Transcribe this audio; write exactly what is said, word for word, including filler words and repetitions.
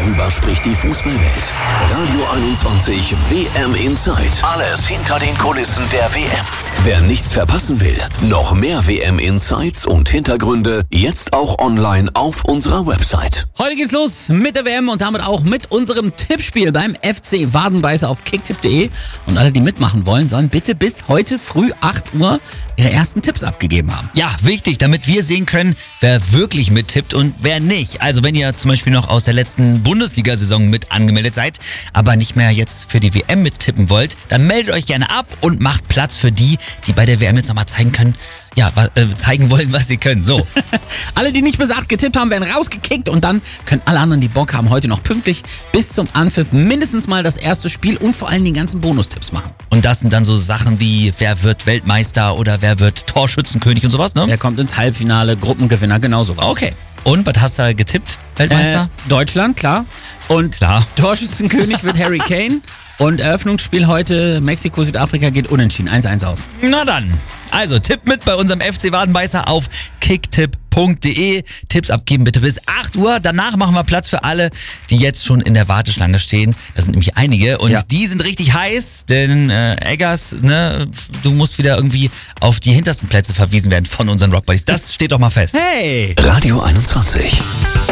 Darüber spricht die Fußballwelt. Radio einundzwanzig W M Inside. Alles hinter den Kulissen der W M. Wer nichts verpassen will, noch mehr W M Insights und Hintergründe jetzt auch online auf unserer Website. Heute geht's los mit der W M und damit auch mit unserem Tippspiel beim F C Wadenbeißer auf kicktipp punkt de. Und alle, die mitmachen wollen, sollen bitte bis heute früh acht Uhr ihre ersten Tipps abgegeben haben. Ja, wichtig, damit wir sehen können, wer wirklich mittippt und wer nicht. Also wenn ihr zum Beispiel noch aus der letzten Bundesliga-Saison mit angemeldet seid, aber nicht mehr jetzt für die W M mittippen wollt, dann meldet euch gerne ab und macht Platz für die, die bei der W M jetzt nochmal zeigen können, ja, äh, zeigen wollen, was sie können. So. Alle, die nicht bis acht getippt haben, werden rausgekickt und dann können alle anderen, die Bock haben, heute noch pünktlich bis zum Anpfiff mindestens mal das erste Spiel und vor allem die ganzen Bonustipps machen. Und das sind dann so Sachen wie, wer wird Weltmeister oder wer wird Torschützenkönig und sowas, ne? Wer kommt ins Halbfinale, Gruppengewinner, genau sowas. Okay. Und was hast du getippt, Weltmeister? Äh, Deutschland, klar. Und klar. Torschützenkönig wird Harry Kane. Und Eröffnungsspiel heute Mexiko, Südafrika geht unentschieden. eins eins aus. Na dann. Also tipp mit bei unserem F C Wadenbeißer auf kicktipp punkt de. Tipps abgeben bitte bis acht Uhr. Danach machen wir Platz für alle, die jetzt schon in der Warteschlange stehen. Das sind nämlich einige und ja. die sind richtig heiß, denn äh, Eggers, ne, du musst wieder irgendwie auf die hintersten Plätze verwiesen werden von unseren Rockbuddies. Das steht doch mal fest. Hey! Radio einundzwanzig.